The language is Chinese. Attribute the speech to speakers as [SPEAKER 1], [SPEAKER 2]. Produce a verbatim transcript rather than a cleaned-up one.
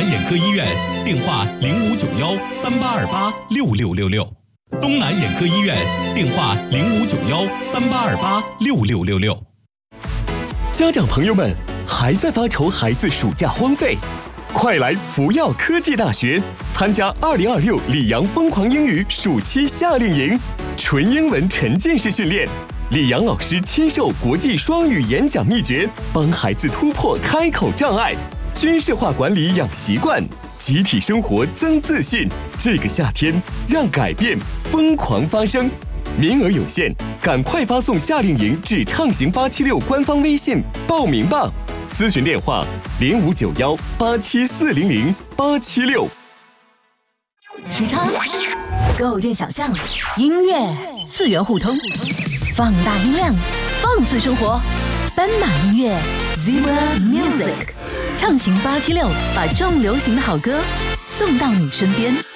[SPEAKER 1] 眼科医院电话零五九幺三八二八六六六六，东南眼科医院电话零五九幺三八二八六六六六。
[SPEAKER 2] 家长朋友们，还在发愁孩子暑假荒废？快来福耀科技大学参加二零二六里昂疯狂英语暑期夏令营，纯英文沉浸式训练。李阳老师亲授国际双语演讲秘诀，帮孩子突破开口障碍，军事化管理养习惯，集体生活增自信。这个夏天，让改变疯狂发生。名额有限，赶快发送夏令营至畅行八七六官方微信报名吧。咨询电话零五九幺八七四零零八七六。
[SPEAKER 3] 时差，构建想象，音乐次元互通。放大音量，放肆生活，斑马音乐 Zebra Music， 畅行八七六，把重流行的好歌送到你身边。